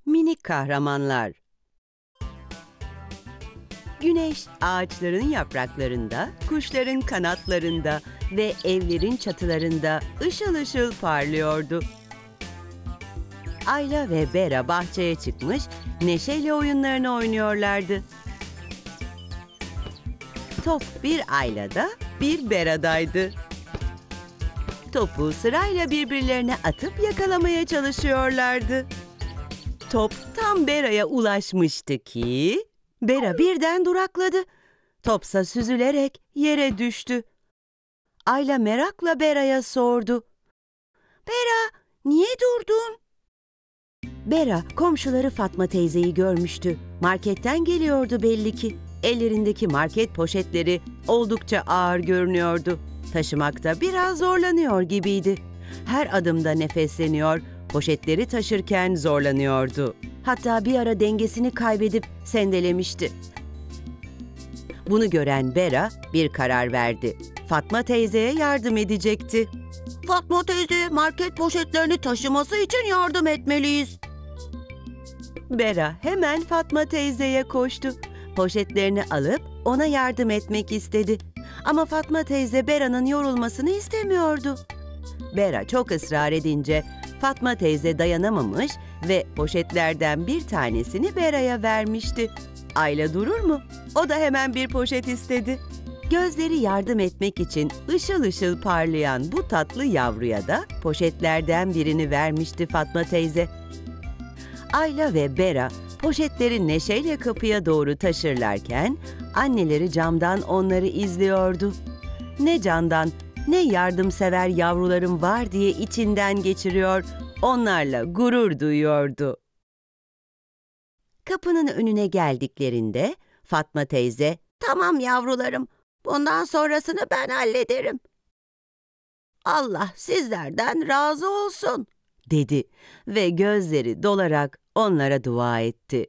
Minik kahramanlar. Güneş ağaçların yapraklarında, kuşların kanatlarında ve evlerin çatılarında ışıl ışıl parlıyordu. Ayla ve Bera bahçeye çıkmış, neşeyle oyunlarını oynuyorlardı. Top bir Ayla'da, bir Bera'daydı. Topu sırayla birbirlerine atıp yakalamaya çalışıyorlardı. Top tam Bera'ya ulaşmıştı ki Bera birden durakladı. Topsa süzülerek yere düştü. Ayla merakla Bera'ya sordu. "Bera, niye durdun?" Bera komşuları Fatma teyzeyi görmüştü. Marketten geliyordu belli ki. Ellerindeki market poşetleri oldukça ağır görünüyordu. Taşımakta biraz zorlanıyor gibiydi. Her adımda nefesleniyor, poşetleri taşırken zorlanıyordu. Hatta bir ara dengesini kaybedip sendelemişti. Bunu gören Bera bir karar verdi. Fatma teyzeye yardım edecekti. "Fatma teyze, market poşetlerini taşıması için yardım etmeliyiz." Bera hemen Fatma teyzeye koştu. Poşetlerini alıp ona yardım etmek istedi. Ama Fatma teyze Bera'nın yorulmasını istemiyordu. Bera çok ısrar edince Fatma teyze dayanamamış ve poşetlerden bir tanesini Bera'ya vermişti. Ayla durur mu? O da hemen bir poşet istedi. Gözleri yardım etmek için ışıl ışıl parlayan bu tatlı yavruya da poşetlerden birini vermişti Fatma teyze. Ayla ve Bera poşetleri neşeyle kapıya doğru taşırlarken anneleri camdan onları izliyordu. Ne candan, ne yardımsever yavrularım var diye içinden geçiriyor, onlarla gurur duyuyordu. Kapının önüne geldiklerinde Fatma teyze, "Tamam yavrularım, bundan sonrasını ben hallederim. Allah sizlerden razı olsun," dedi ve gözleri dolarak onlara dua etti.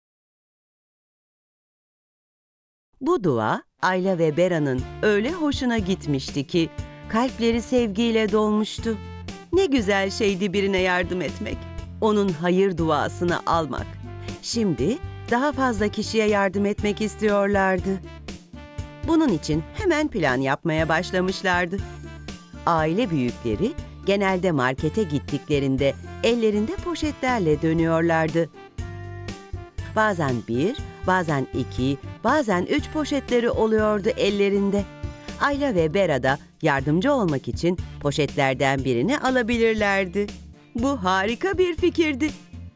Bu dua Ayla ve Bera'nın öyle hoşuna gitmişti ki kalpleri sevgiyle dolmuştu. Ne güzel şeydi birine yardım etmek, onun hayır duasını almak. Şimdi daha fazla kişiye yardım etmek istiyorlardı. Bunun için hemen plan yapmaya başlamışlardı. Aile büyükleri genelde markete gittiklerinde ellerinde poşetlerle dönüyorlardı. Bazen bir, bazen iki, bazen üç poşetleri oluyordu ellerinde. Ayla ve Bera da yardımcı olmak için poşetlerden birini alabilirlerdi. Bu harika bir fikirdi.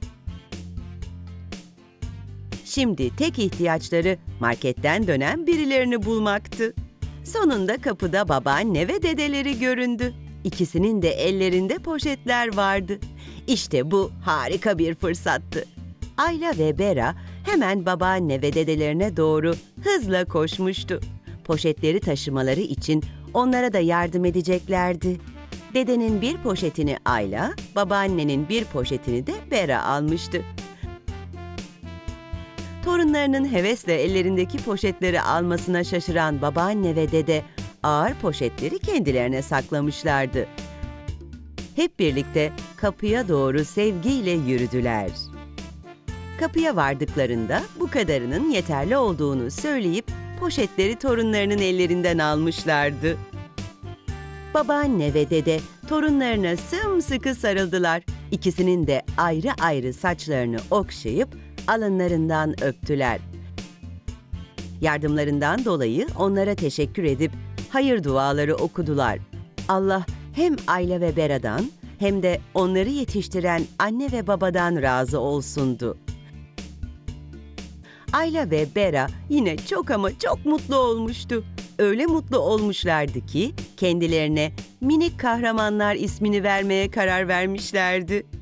Şimdi tek ihtiyaçları marketten dönen birilerini bulmaktı. Sonunda kapıda babaanne ve dedeleri göründü. İkisinin de ellerinde poşetler vardı. İşte bu harika bir fırsattı. Ayla ve Bera hemen babaanne ve dedelerine doğru hızla koşmuştu. Poşetleri taşımaları için onlara da yardım edeceklerdi. Dedenin bir poşetini Ayla, babaannenin bir poşetini de Bera almıştı. Torunlarının hevesle ellerindeki poşetleri almasına şaşıran babaanne ve dede ağır poşetleri kendilerine saklamışlardı. Hep birlikte kapıya doğru sevgiyle yürüdüler. Kapıya vardıklarında bu kadarının yeterli olduğunu söyleyip poşetleri torunlarının ellerinden almışlardı. Babaanne ve dede torunlarına sımsıkı sarıldılar. İkisinin de ayrı ayrı saçlarını okşayıp alınlarından öptüler. Yardımlarından dolayı onlara teşekkür edip hayır duaları okudular. Allah hem Ayla ve Bera'dan hem de onları yetiştiren anne ve babadan razı olsundu. Ayla ve Bera yine çok ama çok mutlu olmuştu. Öyle mutlu olmuşlardı ki kendilerine minik kahramanlar ismini vermeye karar vermişlerdi.